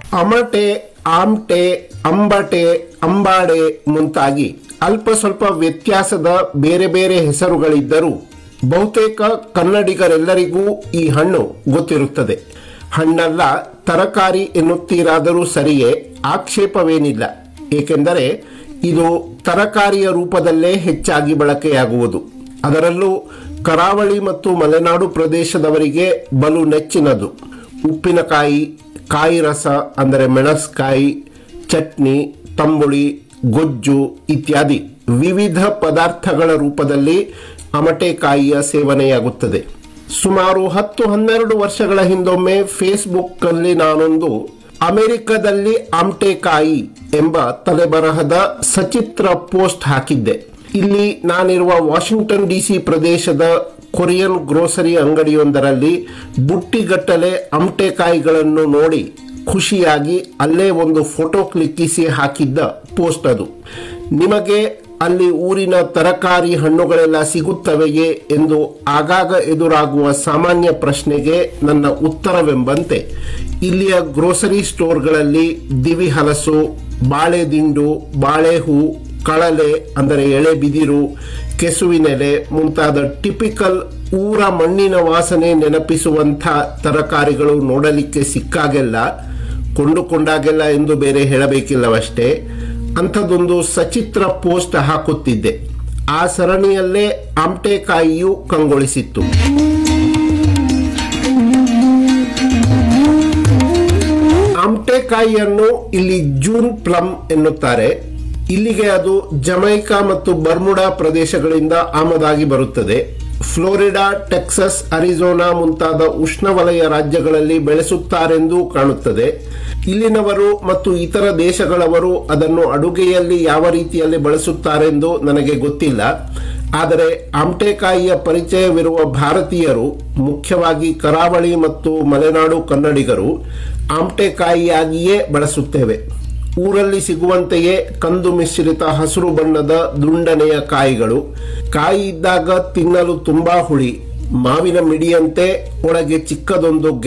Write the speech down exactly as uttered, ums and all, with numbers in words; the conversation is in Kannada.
ಅಮಟೆ, ಆಮ್ಟೆ, ಅಂಬಟೆ, ಅಂಬಾಡೆ ಮುಂತಾಗಿ ಅಲ್ಪ ಸ್ವಲ್ಪ ವ್ಯತ್ಯಾಸದ ಬೇರೆ ಬೇರೆ ಹೆಸರುಗಳಿದ್ದರೂ ಬಹುತೇಕ ಕನ್ನಡಿಗರೆಲ್ಲರಿಗೂ ಈ ಹಣ್ಣು ಗೊತ್ತಿರುತ್ತದೆ. ಹಣ್ಣಲ್ಲ, ತರಕಾರಿ ಎನ್ನುತ್ತೀರಾದರೂ ಸರಿಯೇ, ಆಕ್ಷೇಪವೇನಿಲ್ಲ. ಏಕೆಂದರೆ ಇದು ತರಕಾರಿಯ ರೂಪದಲ್ಲೇ ಹೆಚ್ಚಾಗಿ ಬಳಕೆಯಾಗುವುದು. ಅದರಲ್ಲೂ ಕರಾವಳಿ ಮತ್ತು ಮಲೆನಾಡು ಪ್ರದೇಶದವರಿಗೆ ಬಲು ನೆಚ್ಚಿನದು. ಉಪ್ಪಿನಕಾಯಿ, ಕಾಯಿ ರಸ ಅಂದರೆ ಮೆಣಸ್ಕಾಯಿ, ಚಟ್ನಿ, ತಂಬುಳಿ, ಗೊಜ್ಜು ಇತ್ಯಾದಿ ವಿವಿಧ ಪದಾರ್ಥಗಳ ರೂಪದಲ್ಲಿ ಅಮಟೆಕಾಯಿಯ ಸೇವನೆಯಾಗುತ್ತದೆ. ಸುಮಾರು ಹತ್ತು ಹನ್ನೆರಡು ವರ್ಷಗಳ ಹಿಂದೊಮ್ಮೆ ಫೇಸ್ಬುಕ್ನಲ್ಲಿ ನಾನೊಂದು ಅಮೆರಿಕದಲ್ಲಿ ಆಮ್ಟೆಕಾಯಿ ಎಂಬ ತಲೆಬರಹದ ಸಚಿತ್ರ ಪೋಸ್ಟ್ ಹಾಕಿದ್ದೆ. ಇಲ್ಲಿ ನಾನಿರುವ ವಾಷಿಂಗ್ಟನ್ ಡಿಸಿ ಪ್ರದೇಶದ ಕೊರಿಯನ್ ಗ್ರೋಸರಿ ಅಂಗಡಿಯೊಂದರಲ್ಲಿ ಬುಟ್ಟಿಗಟ್ಟಲೆ ಅಮಟೆಕಾಯಿಗಳನ್ನು ನೋಡಿ ಖುಷಿಯಾಗಿ ಅಲ್ಲೇ ಒಂದು ಫೋಟೋ ಕ್ಲಿಕ್ಕಿಸಿ ಹಾಕಿದ್ದ ಪೋಸ್ಟ್ ಅದು. ನಿಮಗೆ ಅಲ್ಲಿ ಊರಿನ ತರಕಾರಿ ಹಣ್ಣುಗಳೆಲ್ಲ ಸಿಗುತ್ತವೆಯೇ ಎಂದು ಆಗಾಗ ಎದುರಾಗುವ ಸಾಮಾನ್ಯ ಪ್ರಶ್ನೆಗೆ ನನ್ನ ಉತ್ತರವೆಂಬಂತೆ ಇಲ್ಲಿಯ ಗ್ರೋಸರಿ ಸ್ಟೋರ್ಗಳಲ್ಲಿ ದಿವಿ ಹಲಸು, ಬಾಳೆದಿಂಡು, ಬಾಳೆಹೂ, ಕಳಲೆ ಅಂದರೆ ಎಳೆ ಬಿದಿರು, ಕೆಸುವಿನೆಲೆ ಮುಂತಾದ ಟಿಪಿಕಲ್ ಊರ ಮಣ್ಣಿನ ವಾಸನೆ ನೆನಪಿಸುವಂಥ ತರಕಾರಿಗಳು ನೋಡಲಿಕ್ಕೆ ಸಿಕ್ಕಾಗೆಲ್ಲ, ಕೊಂಡುಕೊಂಡಾಗೆಲ್ಲ ಎಂದು ಬೇರೆ ಹೇಳಬೇಕಿಲ್ಲವಷ್ಟೇ, ಅಂಥದ್ದೊಂದು ಸಚಿತ್ರ ಪೋಸ್ಟ್ ಹಾಕುತ್ತಿದ್ದೆ. ಆ ಸರಣಿಯಲ್ಲೇ ಆಮ್ಟೆಕಾಯಿಯು ಕಂಗೊಳಿಸಿತ್ತು. ಆಮ್ಟೆಕಾಯಿಯನ್ನು ಇಲ್ಲಿ ಜೂನ್ ಪ್ಲಮ್ ಎನ್ನುತ್ತಾರೆ. ಇಲ್ಲಿಗೆ ಅದು ಜಮೈಕಾ ಮತ್ತು ಬರ್ಮುಡಾ ಪ್ರದೇಶಗಳಿಂದ ಆಮದಾಗಿ ಬರುತ್ತದೆ. ಫ್ಲೋರಿಡಾ, ಟೆಕ್ಸಸ್, ಅರಿಜೋನಾ ಮುಂತಾದ ಉಷ್ಣವಲಯ ರಾಜ್ಯಗಳಲ್ಲಿ ಬೆಳೆಸುತ್ತಾರೆಂದೂ ಕಾಣುತ್ತದೆ. ಇಲ್ಲಿನವರು ಮತ್ತು ಇತರ ದೇಶಗಳವರು ಅದನ್ನು ಅಡುಗೆಯಲ್ಲಿ ಯಾವ ರೀತಿಯಲ್ಲಿ ಬಳಸುತ್ತಾರೆಂದು ನನಗೆ ಗೊತ್ತಿಲ್ಲ. ಆದರೆ ಆಮ್ಟೆಕಾಯಿಯ ಪರಿಚಯವಿರುವ ಭಾರತೀಯರು, ಮುಖ್ಯವಾಗಿ ಕರಾವಳಿ ಮತ್ತು ಮಲೆನಾಡು ಕನ್ನಡಿಗರು, ಆಮ್ಟೆಕಾಯಿಯಾಗಿಯೇ ಬಳಸುತ್ತೇವೆ. ಊರಲ್ಲಿ ಸಿಗುವಂತೆಯೇ ಕಂದು ಮಿಶ್ರಿತ ಹಸಿರು ಬಣ್ಣದ ದುಂಡನೆಯ ಕಾಯಿಗಳು. ಕಾಯಿ ಇದ್ದಾಗ ತಿನ್ನಲು ತುಂಬಾ ಹುಳಿ, ಮಾವಿನ ಮಿಡಿಯಂತೆ ಒಳಗೆ ಚಿಕ್ಕದೊಂದು